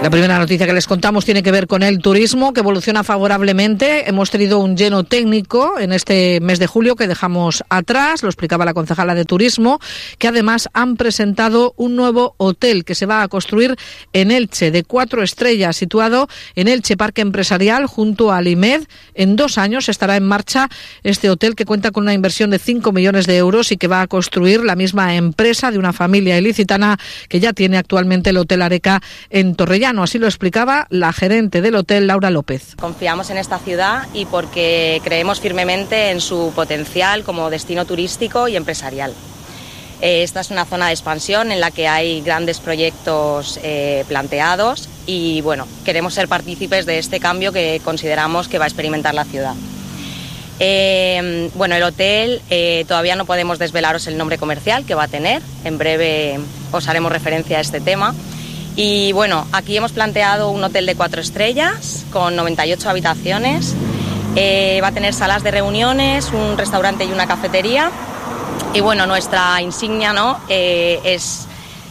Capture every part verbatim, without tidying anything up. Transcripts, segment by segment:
La primera noticia que les contamos tiene que ver con el turismo, que evoluciona favorablemente. Hemos tenido un lleno técnico en este mes de julio que dejamos atrás, lo explicaba la concejala de Turismo, que además han presentado un nuevo hotel que se va a construir en Elche, de cuatro estrellas, situado en Elche Parque Empresarial, junto al I M E D. En dos años estará en marcha este hotel, que cuenta con una inversión de cinco millones de euros y que va a construir la misma empresa de una familia ilicitana que ya tiene actualmente el Hotel Areca en Torrellano. Así lo explicaba la gerente del hotel, Laura López. Confiamos en esta ciudad y porque creemos firmemente en su potencial como destino turístico y empresarial. Esta es una zona de expansión en la que hay grandes proyectos eh, planteados y bueno, queremos ser partícipes de este cambio que consideramos que va a experimentar la ciudad. Eh, bueno, el hotel eh, todavía no podemos desvelaros el nombre comercial que va a tener, en breve os haremos referencia a este tema. Y bueno, aquí hemos planteado un hotel de cuatro estrellas con noventa y ocho habitaciones, eh, va a tener salas de reuniones, un restaurante y una cafetería. Y bueno, nuestra insignia, ¿no? eh, es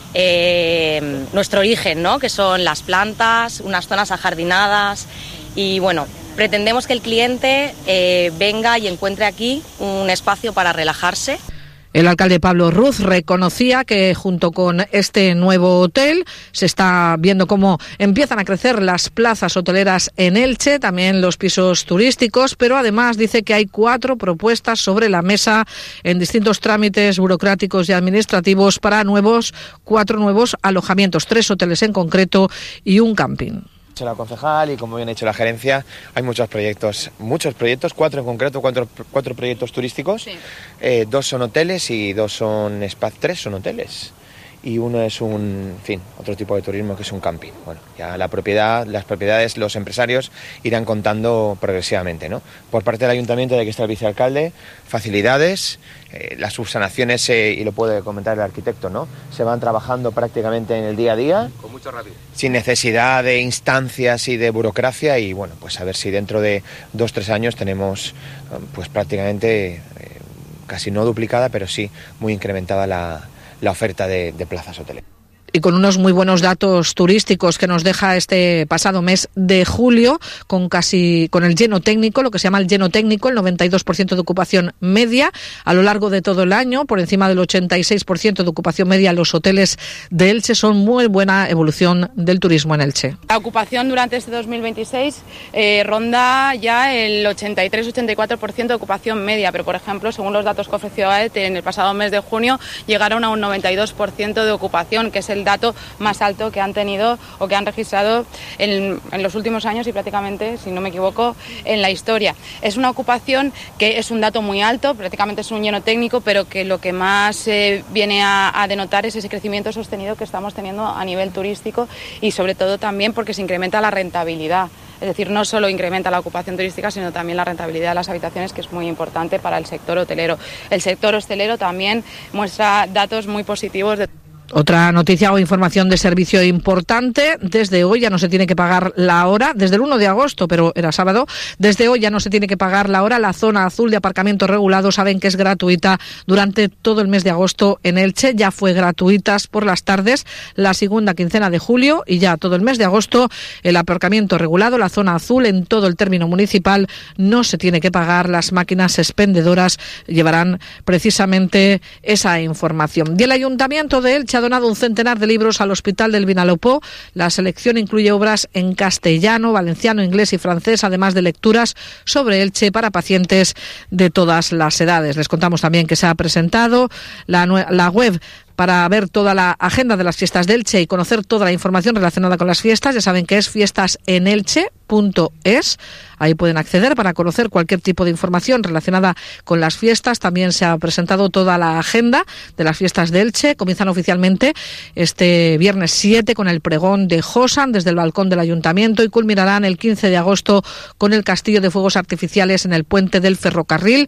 eh, nuestro origen, ¿no? Que son las plantas, unas zonas ajardinadas y bueno, pretendemos que el cliente eh, venga y encuentre aquí un espacio para relajarse. El alcalde Pablo Ruz reconocía que junto con este nuevo hotel se está viendo cómo empiezan a crecer las plazas hoteleras en Elche, también los pisos turísticos, pero además dice que hay cuatro propuestas sobre la mesa en distintos trámites burocráticos y administrativos para nuevos, cuatro nuevos alojamientos, tres hoteles en concreto y un camping. La concejal y como bien ha dicho la gerencia, hay muchos proyectos, muchos proyectos, cuatro en concreto, cuatro, cuatro proyectos turísticos, sí. eh, dos son hoteles y dos son spa, tres son hoteles y uno es un, en fin, otro tipo de turismo que es un camping. Bueno, ya la propiedad, las propiedades, los empresarios irán contando progresivamente, ¿no? Por parte del ayuntamiento, de que está el vicealcalde, facilidades, eh, las subsanaciones, eh, y lo puede comentar el arquitecto, ¿no? Se van trabajando prácticamente en el día a día. Con mucha rapidez. Sin necesidad de instancias y de burocracia y bueno, pues a ver si dentro de dos, tres años tenemos pues prácticamente eh, casi no duplicada, pero sí muy incrementada la la oferta de, de plazas hoteleras. Y con unos muy buenos datos turísticos que nos deja este pasado mes de julio, con casi con el lleno técnico, lo que se llama el lleno técnico, el noventa y dos por ciento de ocupación media a lo largo de todo el año, por encima del ochenta y seis por ciento de ocupación media en los hoteles de Elche. Son muy buena evolución del turismo en Elche. La ocupación durante este dos mil veintiséis eh, ronda ya el ochenta y tres ochenta y cuatro por ciento de ocupación media, pero por ejemplo, según los datos que ofreció A E T en el pasado mes de junio, llegaron a un noventa y dos por ciento de ocupación, que es el dato más alto que han tenido o que han registrado en, en los últimos años y prácticamente, si no me equivoco, en la historia. Es una ocupación que es un dato muy alto, prácticamente es un lleno técnico, pero que lo que más eh, viene a, a denotar es ese crecimiento sostenido que estamos teniendo a nivel turístico y sobre todo también porque se incrementa la rentabilidad. Es decir, no solo incrementa la ocupación turística, sino también la rentabilidad de las habitaciones, que es muy importante para el sector hotelero. El sector hostelero también muestra datos muy positivos de... Otra noticia o información de servicio importante: desde hoy ya no se tiene que pagar la hora, desde el uno de agosto, pero era sábado, desde hoy ya no se tiene que pagar la hora. La zona azul de aparcamiento regulado saben que es gratuita durante todo el mes de agosto en Elche, ya fue gratuitas por las tardes la segunda quincena de julio y ya todo el mes de agosto el aparcamiento regulado, la zona azul en todo el término municipal no se tiene que pagar. Las máquinas expendedoras llevarán precisamente esa información. Y el Ayuntamiento de Elche ha donado un centenar de libros al Hospital del Vinalopó. La selección incluye obras en castellano, valenciano, inglés y francés, además de lecturas sobre Elche para pacientes de todas las edades. Les contamos también que se ha presentado la, la web para ver toda la agenda de las fiestas de Elche y conocer toda la información relacionada con las fiestas. Ya saben que es fiestas en elche punto es. Ahí pueden acceder para conocer cualquier tipo de información relacionada con las fiestas. También se ha presentado toda la agenda de las fiestas de Elche. Comienzan oficialmente este viernes siete con el pregón de Josan desde el balcón del Ayuntamiento y culminarán el quince de agosto con el castillo de fuegos artificiales en el puente del ferrocarril.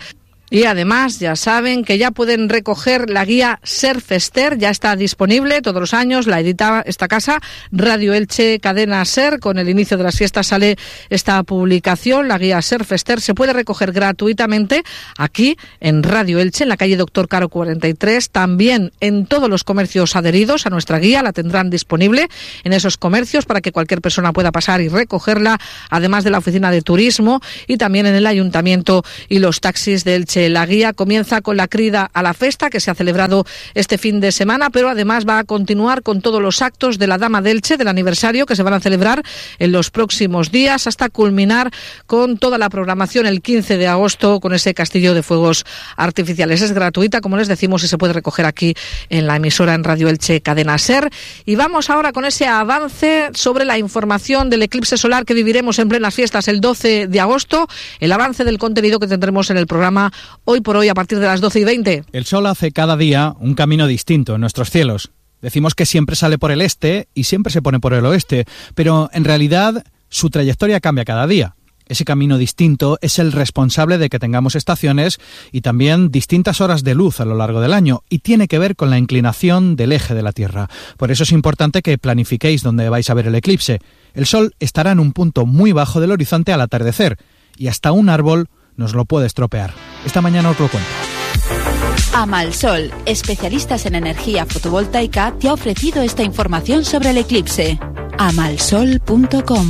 Y además ya saben que ya pueden recoger la guía Ser Fester, ya está disponible todos los años, la edita esta casa, Radio Elche Cadena Ser. Con el inicio de las fiestas sale esta publicación, la guía Ser Fester, se puede recoger gratuitamente aquí en Radio Elche, en la calle Doctor Caro cuarenta y tres, también en todos los comercios adheridos a nuestra guía, la tendrán disponible en esos comercios para que cualquier persona pueda pasar y recogerla, además de la oficina de turismo y también en el ayuntamiento y los taxis de Elche. La guía comienza con la crida a la festa que se ha celebrado este fin de semana, pero además va a continuar con todos los actos de la Dama de Elche, del aniversario, que se van a celebrar en los próximos días, hasta culminar con toda la programación el quince de agosto con ese castillo de fuegos artificiales. Es gratuita, como les decimos, y se puede recoger aquí en la emisora en Radio Elche Cadena Ser. Y vamos ahora con ese avance sobre la información del eclipse solar que viviremos en plenas fiestas el doce de agosto, el avance del contenido que tendremos en el programa Hoy por Hoy a partir de las doce y veinte. El sol hace cada día un camino distinto en nuestros cielos. Decimos que siempre sale por el este y siempre se pone por el oeste, pero en realidad su trayectoria cambia cada día. Ese camino distinto es el responsable de que tengamos estaciones y también distintas horas de luz a lo largo del año, y tiene que ver con la inclinación del eje de la Tierra. Por eso es importante que planifiquéis dónde vais a ver el eclipse. El sol estará en un punto muy bajo del horizonte al atardecer, y hasta un árbol nos lo puede estropear. Esta mañana os lo cuento. Amalsol, especialistas en energía fotovoltaica, te ha ofrecido esta información sobre el eclipse. amalsol punto com.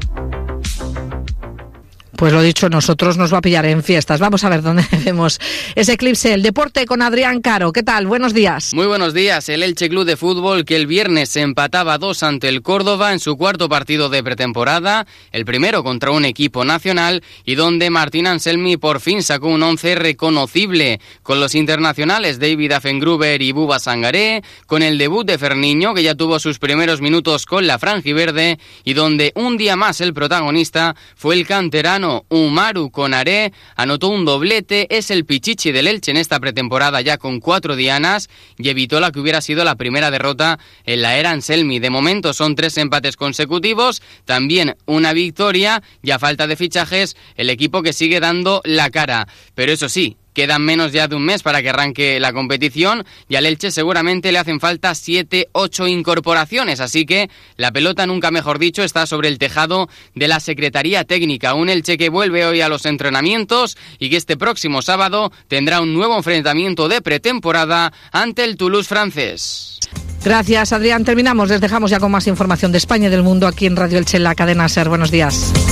Pues lo dicho, nosotros nos va a pillar en fiestas. Vamos a ver dónde vemos ese eclipse. El deporte con Adrián Caro. ¿Qué tal? Buenos días. Muy buenos días. El Elche Club de Fútbol, que el viernes se empataba dos ante el Córdoba en su cuarto partido de pretemporada, el primero contra un equipo nacional, y donde Martín Anselmi por fin sacó un once reconocible, con los internacionales David Affengruber y Buba Sangaré, con el debut de Ferniño, que ya tuvo sus primeros minutos con la franjiverde, y donde un día más el protagonista fue el canterano Umaru Konaré. Anotó un doblete, es el pichichi del Elche en esta pretemporada ya con cuatro dianas, y evitó la que hubiera sido la primera derrota en la era Anselmi. De momento son tres empates consecutivos, también una victoria, y a falta de fichajes el equipo que sigue dando la cara. Pero eso sí, quedan menos ya de un mes para que arranque la competición, y al Elche seguramente le hacen falta siete ocho incorporaciones, así que la pelota, nunca mejor dicho, está sobre el tejado de la Secretaría Técnica. Un Elche que vuelve hoy a los entrenamientos y que este próximo sábado tendrá un nuevo enfrentamiento de pretemporada ante el Toulouse francés. Gracias, Adrián. Terminamos. Les dejamos ya con más información de España y del mundo aquí en Radio Elche, en la cadena Ser. Buenos días.